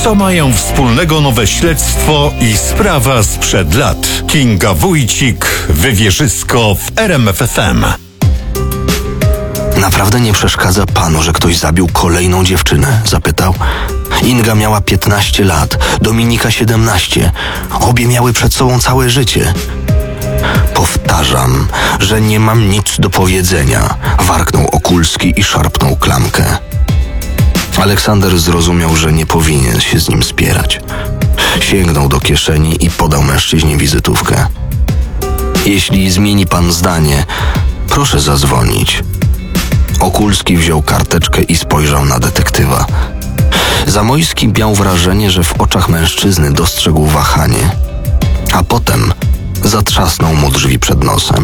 Co mają wspólnego nowe śledztwo i sprawa sprzed lat? Kinga Wójcik, Wywierzysko w RMF FM. Naprawdę nie przeszkadza panu, że ktoś zabił kolejną dziewczynę? Zapytał. Inga miała 15 lat, Dominika 17. Obie miały przed sobą całe życie. Powtarzam, że nie mam nic do powiedzenia, warknął Okulski i szarpnął klamkę. Aleksander zrozumiał, że nie powinien się z nim spierać. Sięgnął do kieszeni i podał mężczyźnie wizytówkę. Jeśli zmieni pan zdanie, proszę zadzwonić. Okulski wziął karteczkę i spojrzał na detektywa. Zamojski miał wrażenie, że w oczach mężczyzny dostrzegł wahanie, a potem zatrzasnął mu drzwi przed nosem.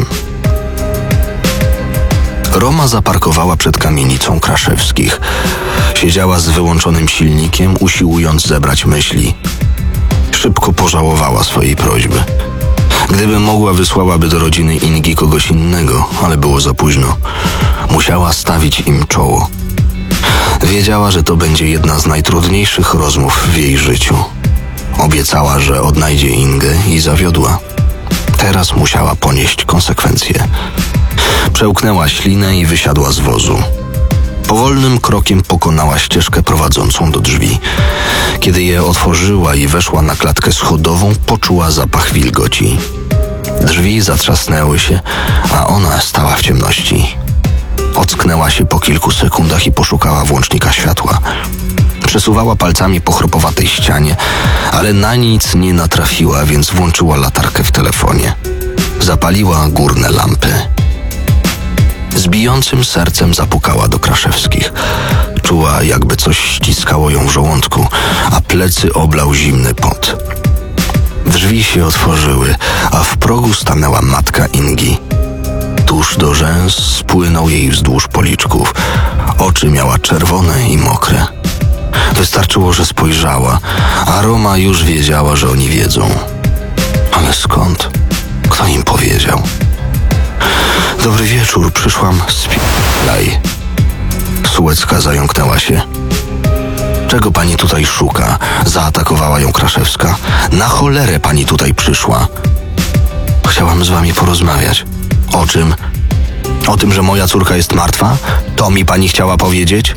Roma zaparkowała przed kamienicą Kraszewskich. Siedziała z wyłączonym silnikiem, usiłując zebrać myśli. Szybko pożałowała swojej prośby. Gdyby mogła, wysłałaby do rodziny Ingi kogoś innego, ale było za późno. Musiała stawić im czoło. Wiedziała, że to będzie jedna z najtrudniejszych rozmów w jej życiu. Obiecała, że odnajdzie Ingę i zawiodła. Teraz musiała ponieść konsekwencje. Przełknęła ślinę i wysiadła z wozu. Powolnym krokiem pokonała ścieżkę prowadzącą do drzwi. Kiedy je otworzyła i weszła na klatkę schodową, poczuła zapach wilgoci. Drzwi zatrzasnęły się, a ona stała w ciemności. Ocknęła się po kilku sekundach i poszukała włącznika światła. Przesuwała palcami po chropowatej ścianie, ale na nic nie natrafiła, więc włączyła latarkę w telefonie. Zapaliła górne lampy. Z bijącym sercem zapukała do Kraszewskich. Czuła, jakby coś ściskało ją w żołądku, a plecy oblał zimny pot. Drzwi się otworzyły, a w progu stanęła matka Ingi. Tuż do rzęs spłynął jej wzdłuż policzków. Oczy miała czerwone i mokre. Wystarczyło, że spojrzała, a Roma już wiedziała, że oni wiedzą. Ale skąd? Kto im powiedział? Dobry wieczór, przyszłam spierdalaj. Sułecka zająknęła się. Czego pani tutaj szuka? Zaatakowała ją Kraszewska. Na cholerę pani tutaj przyszła. Chciałam z wami porozmawiać. O czym? O tym, że moja córka jest martwa? To mi pani chciała powiedzieć?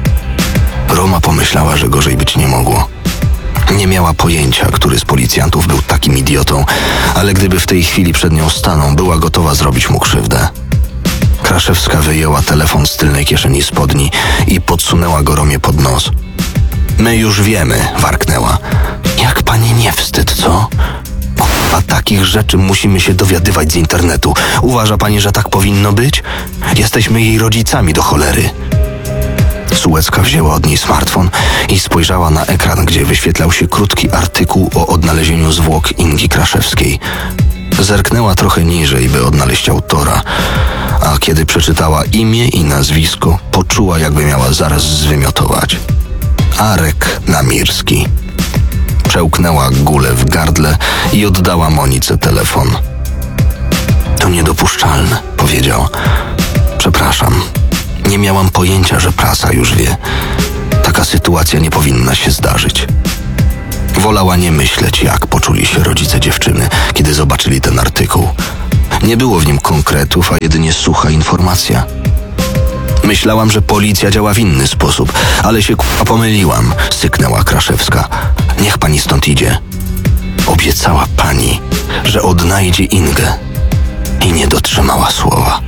Roma pomyślała, że gorzej być nie mogło. Nie miała pojęcia, który z policjantów był takim idiotą, ale gdyby w tej chwili przed nią stanął, była gotowa zrobić mu krzywdę. Kraszewska wyjęła telefon z tylnej kieszeni spodni i podsunęła go Romie pod nos. My już wiemy, warknęła. Jak pani nie wstyd, co? A takich rzeczy musimy się dowiadywać z internetu. Uważa pani, że tak powinno być? Jesteśmy jej rodzicami do cholery. Sułecka wzięła od niej smartfon i spojrzała na ekran, gdzie wyświetlał się krótki artykuł o odnalezieniu zwłok Ingi Kraszewskiej. Zerknęła trochę niżej, by odnaleźć autora, a kiedy przeczytała imię i nazwisko, poczuła, jakby miała zaraz zwymiotować. Arek Namirski. Przełknęła gulę w gardle i oddała Monice telefon. To niedopuszczalne, powiedziała. Przepraszam. Nie miałam pojęcia, że prasa już wie. Taka sytuacja nie powinna się zdarzyć. Wolała nie myśleć, jak poczuli się rodzice dziewczyny, kiedy zobaczyli ten artykuł. Nie było w nim konkretów, a jedynie sucha informacja. Myślałam, że policja działa w inny sposób, ale się pomyliłam, syknęła Kraszewska. Niech pani stąd idzie. Obiecała pani, że odnajdzie Ingę i nie dotrzymała słowa.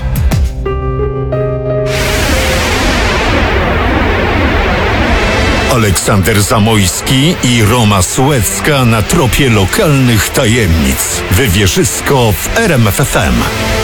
Aleksander Zamojski i Roma Sułecka na tropie lokalnych tajemnic. Wywierzysko w RMF FM.